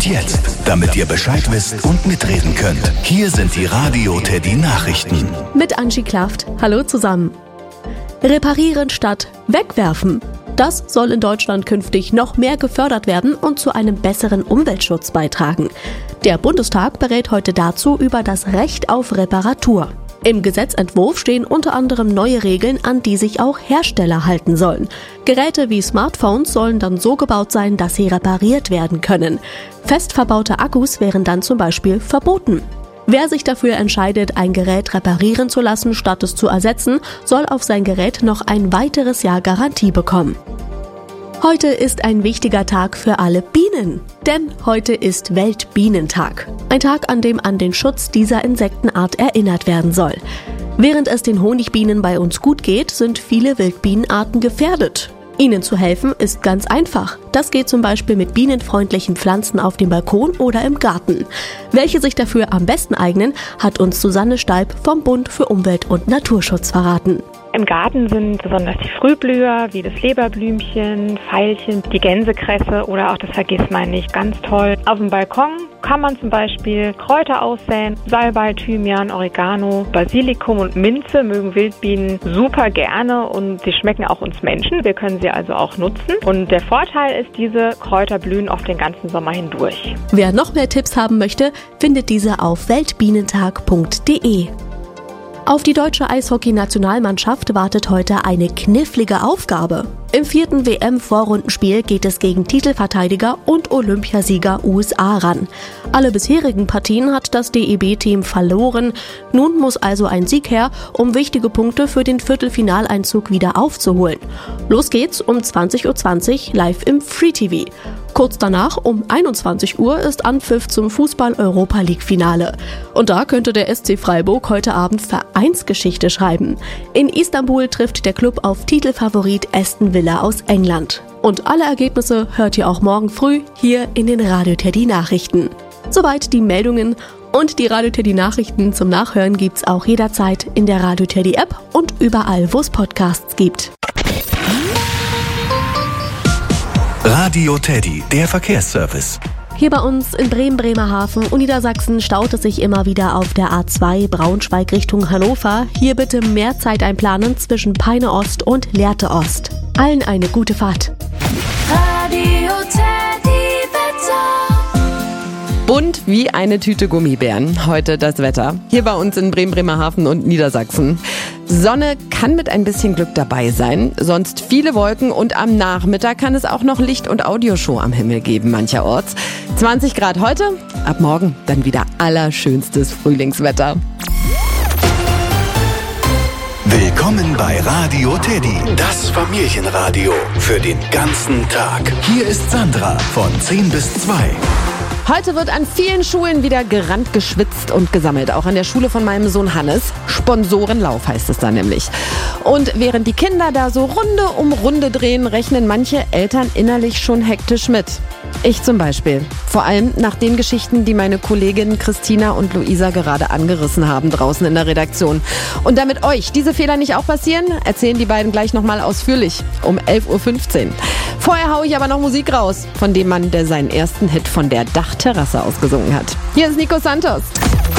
jetzt, damit ihr Bescheid wisst und mitreden könnt. Hier sind die Radio Teddy Nachrichten. Mit Angie Klaft. Hallo zusammen. Reparieren statt wegwerfen. Das soll in Deutschland künftig noch mehr gefördert werden und zu einem besseren Umweltschutz beitragen. Der Bundestag berät heute dazu über das Recht auf Reparatur. Im Gesetzentwurf stehen unter anderem neue Regeln, an die sich auch Hersteller halten sollen. Geräte wie Smartphones sollen dann so gebaut sein, dass sie repariert werden können. Fest verbaute Akkus wären dann zum Beispiel verboten. Wer sich dafür entscheidet, ein Gerät reparieren zu lassen, statt es zu ersetzen, soll auf sein Gerät noch ein weiteres Jahr Garantie bekommen. Heute ist ein wichtiger Tag für alle Bienen, denn heute ist Weltbienentag. Ein Tag, an dem an den Schutz dieser Insektenart erinnert werden soll. Während es den Honigbienen bei uns gut geht, sind viele Wildbienenarten gefährdet. Ihnen zu helfen ist ganz einfach. Das geht zum Beispiel mit bienenfreundlichen Pflanzen auf dem Balkon oder im Garten. Welche sich dafür am besten eignen, hat uns Susanne Staib vom Bund für Umwelt- und Naturschutz verraten. Im Garten sind besonders die Frühblüher wie das Leberblümchen, Veilchen, die Gänsekresse oder auch das Vergissmeinnicht ganz toll. Auf dem Balkon kann man zum Beispiel Kräuter aussäen. Salbei, Thymian, Oregano, Basilikum und Minze mögen Wildbienen super gerne und sie schmecken auch uns Menschen. Wir können sie also auch nutzen. Und der Vorteil ist, diese Kräuter blühen oft den ganzen Sommer hindurch. Wer noch mehr Tipps haben möchte, findet diese auf weltbienentag.de. Auf die deutsche Eishockey-Nationalmannschaft wartet heute eine knifflige Aufgabe. Im 4. WM-Vorrundenspiel geht es gegen Titelverteidiger und Olympiasieger USA ran. Alle bisherigen Partien hat das DEB-Team verloren. Nun muss also ein Sieg her, um wichtige Punkte für den Viertelfinaleinzug wieder aufzuholen. Los geht's um 20:20 Uhr live im Free TV. Kurz danach um 21 Uhr ist Anpfiff zum Fußball-Europa-League-Finale. Und da könnte der SC Freiburg heute Abend Vereinsgeschichte schreiben. In Istanbul trifft der Club auf Titelfavorit Aston Villa aus England. Und alle Ergebnisse hört ihr auch morgen früh hier in den Radio Teddy Nachrichten. Soweit die Meldungen. Und die Radio Teddy Nachrichten zum Nachhören gibt's auch jederzeit in der Radio Teddy App und überall, wo es Podcasts gibt. Radio Teddy, der Verkehrsservice. Hier bei uns in Bremen-Bremerhaven und Niedersachsen staut es sich immer wieder auf der A2 Braunschweig Richtung Hannover. Hier bitte mehr Zeit einplanen zwischen Peine Ost und Lehrte Ost. Allen eine gute Fahrt. Radio Teddy Wetter. Bunt wie eine Tüte Gummibären. Heute das Wetter. Hier bei uns in Bremen-Bremerhaven und Niedersachsen. Sonne kann mit ein bisschen Glück dabei sein, sonst viele Wolken und am Nachmittag kann es auch noch Licht- und Audioshow am Himmel geben mancherorts. 20 Grad heute, ab morgen dann wieder allerschönstes Frühlingswetter. Willkommen bei Radio Teddy, das Familienradio für den ganzen Tag. Hier ist Sandra von 10 bis 2. Heute wird an vielen Schulen wieder gerannt, geschwitzt und gesammelt. Auch an der Schule von meinem Sohn Hannes. Sponsorenlauf heißt es da nämlich. Und während die Kinder da so Runde um Runde drehen, rechnen manche Eltern innerlich schon hektisch mit. Ich zum Beispiel. Vor allem nach den Geschichten, die meine Kolleginnen Christina und Luisa gerade angerissen haben draußen in der Redaktion. Und damit euch diese Fehler nicht auch passieren, erzählen die beiden gleich nochmal ausführlich um 11:15 Uhr. Vorher haue ich aber noch Musik raus von dem Mann, der seinen ersten Hit von der Dachterrasse aus gesungen hat. Hier ist Nico Santos.